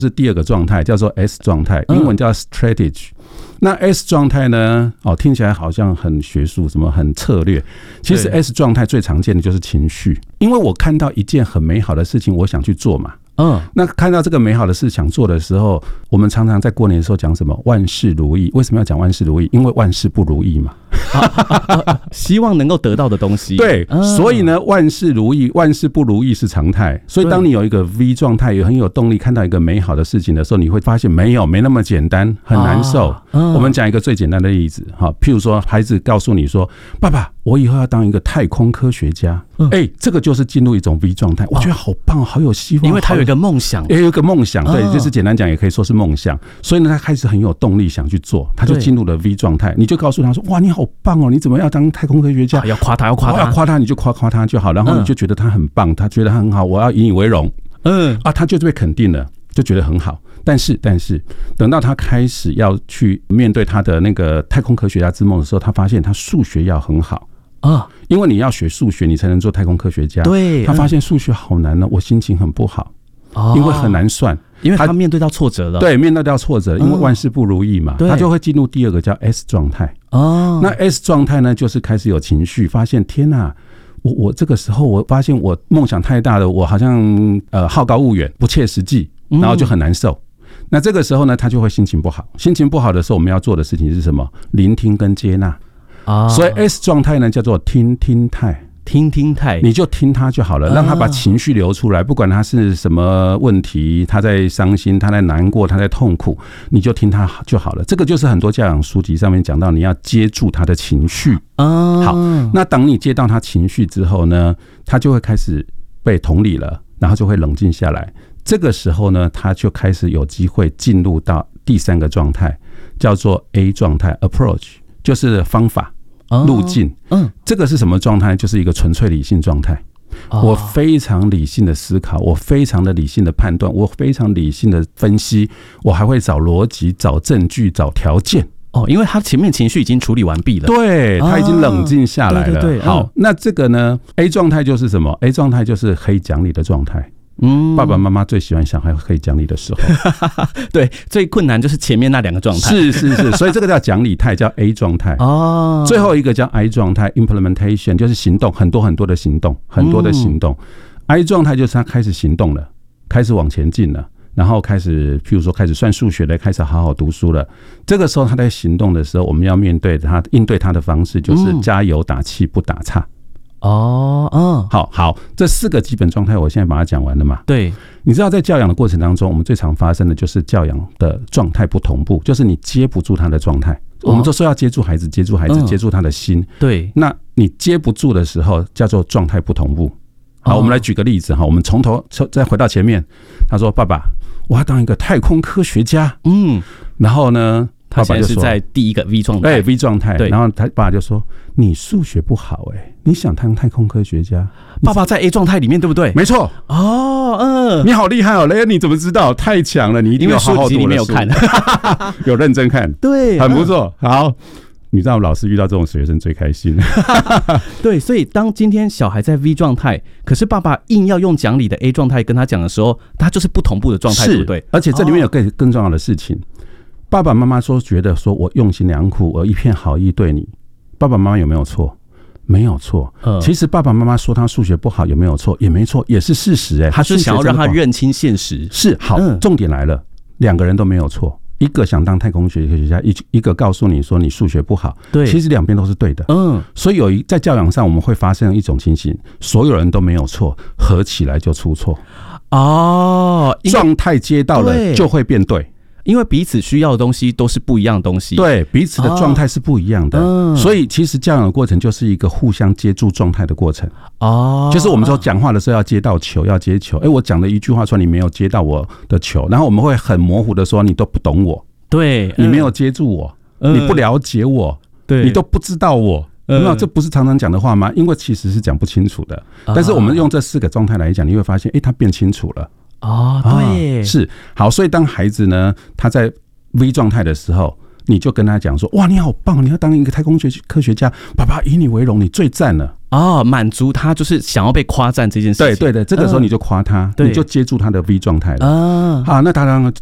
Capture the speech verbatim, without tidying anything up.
是第二个状态，叫做 S 状态，英文叫 strategy。那 S 状态呢？哦，听起来好像很学术，什么很策略。其实 S 状态最常见的就是情绪，因为我看到一件很美好的事情，我想去做嘛。嗯，那看到这个美好的事想做的时候，我们常常在过年的时候讲什么万事如意。为什么要讲万事如意？因为万事不如意嘛。 啊啊啊、希望能够得到的东西。 对，啊、所以呢，万事如意，万事不如意是常态。所以当你有一个 V 状态，也很有动力，看到一个美好的事情的时候，你会发现没有，没那么简单，很难受。啊嗯、我们讲一个最简单的例子，哈，譬如说，孩子告诉你说：“爸爸，我以后要当一个太空科学家。嗯”哎、欸，这个就是进入一种 V 状态，我觉得好棒，好有希望， 因为他有一个梦想， 也有一个梦想，对，就是简单讲也可以说是梦想。所以呢，他开始很有动力想去做，他就进入了 V 状态。你就告诉他说：“哇，你好棒哦，你怎么要当太空科学家？” 啊、要夸他，要夸他， 要夸他，你就夸夸他就好。然后你就觉得他很棒，他觉得他很好，我要以你为荣。嗯，啊，他就被肯定了，就觉得很好。但是，但是，等到他开始要去面对他的那个太空科学家之梦的时候，他发现他数学要很好啊，因为你要学数学，你才能做太空科学家。 对， 他发现数学好难呢，我心情很不好，因为很难算， 因为他面对到挫折了。 对，面对到挫折，因为万事不如意嘛，他就会进入第二个叫 S 状态。哦，那 S 状态呢，就是开始有情绪，发现天哪。我我这个时候我发现我梦想太大了，我好像呃好高骛远，不切实际，然后就很难受。嗯、那这个时候呢，他就会心情不好。心情不好的时候，我们要做的事情是什么？聆听跟接纳。啊，所以 S 状态呢叫做听听态。 听听态， 你就听他就好了，让他把情绪流出来，不管他是什么问题，他在伤心，他在难过，他在痛苦，你就听他就好了。这个就是很多教养书籍上面讲到，你要接住他的情绪。好，那当你接到他情绪之后呢，他就会开始被同理了，然后就会冷静下来。这个时候呢，他就开始有机会进入到第三个状态，叫做 A 状态 ，approach， 就是方法。路径，嗯，这个是什么状态？就是一个纯粹理性状态。我非常理性的思考，我非常的理性的判断，我非常理性的分析，我还会找逻辑、找证据、找条件。 哦，因为他前面情绪已经处理完毕了， 对，他已经冷静下来了。对对对，好，那这个呢 ？A 状态就是什么 ？A 状态就是可以讲理的状态。嗯，爸爸妈妈最喜欢小孩可以讲理的时候， 对，最困难就是前面那两个状态。 是是是，所以这个叫讲理态，叫 A 状态。哦，最后一个叫 I 状态 ，implementation 就是行动，很多很多的行动，很多的行动。嗯、I 状态就是他开始行动了，开始往前进了，然后开始，譬如说开始算数学了，开始好好读书了。这个时候他在行动的时候，我们要面对他应对他的方式就是加油打气，不打岔。哦，嗯，好好，这四个基本状态，我现在把它讲完了嘛？ 对， 你知道在教养的过程当中，我们最常发生的就是教养的状态不同步，就是你接不住他的状态。哦、我们都说要接住孩子，接住孩子，嗯、接住他的心。 对， 那你接不住的时候，叫做状态不同步。好，我们来举个例子哈，我们从头再回到前面。他说：“爸爸，我要当一个太空科学家。”嗯，然后呢？ 他现在是在第一个 V 状态， 对 V 状态，然后他爸爸就说：“你数学不好哎、欸，你想当太空科学家？” 爸爸在 A 状态里面，对不对？ 没错。哦，嗯，你好厉害哦，雷恩，你怎么知道？太强了，你一定要好好读了。因为书籍里面有看，有认真看， 对， 很不错。好，你知道老师遇到这种学生最开心。 对，所以当今天小孩在 V 状态，可是爸爸硬要用讲理的 A 状态跟他讲的时候，他就是不同步的状态，对不对？ 而且这里面有更更重要的事情。爸爸妈妈说觉得说我用心良苦，我一片好意对你，爸爸妈妈有没有错？没有错。嗯、其实爸爸妈妈说他数学不好有没有错？也没错，也是事实哎、欸。 他是想要让他认清现实。 是好，嗯、重点来了，两个人都没有错，一个想当太空学科学家，一一个告诉你说你数学不好。对，其实两边都是对的。嗯，所以有一在教养上我们会发生一种情形，所有人都没有错，合起来就出错。哦，状态接到了就会变对。 因为彼此需要的东西都是不一样的东西， 对，彼此的状态是不一样的，哦、所以其实教养的过程就是一个互相接住状态的过程。哦，就是我们说讲话的时候要接到球，要接球。哎，我讲的一句话说你没有接到我的球，然后我们会很模糊的说你都不懂我， 对， 你没有接住我，嗯、你不了解我，对，你都不知道我。有没有？这不是常常讲的话吗？因为其实是讲不清楚的。哦、但是我们用这四个状态来讲，你会发现，哎，它变清楚了。 哦，对， 啊，是好，所以当孩子呢，他在 V 状态的时候，你就跟他讲说：“哇，你好棒，你要当一个太空学科学家，爸爸以你为荣，你最赞了。” 哦，满足他就是想要被夸赞这件事情。 对对的，这个时候你就夸他， 嗯、 你就接住他的 V 状态了啊。 好，那他当然